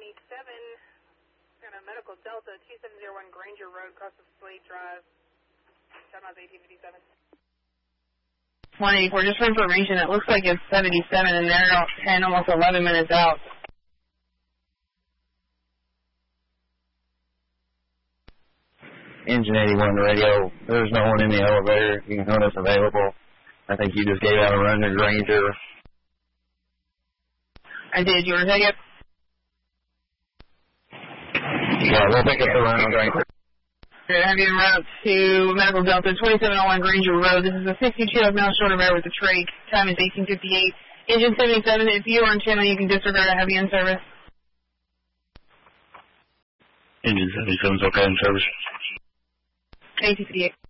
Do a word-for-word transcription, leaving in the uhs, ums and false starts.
eighty-seven, got a medical Delta, two seven zero one Granger Road, across the Slade Drive. Time out eighteen fifty-seven. one eighty-four, just for information, it looks like it's seventy-seven, and they're about ten, almost eleven minutes out. Engine eighty-one radio, there's no one in the elevator. You can phone us available. I think you just gave out a run to Granger. I did. You want to take it? Yeah, we'll pick up the run on Granger. Good. Have you en route to Medical Delta, twenty-seven oh one Granger Road. This is a sixty-two miles short of air with the trach. Time is eighteen fifty-eight. Engine seventy-seven, if you are on channel, you can disregard. I have you in service. Engine seventy-seven is okay in service. eighteen fifty-eight.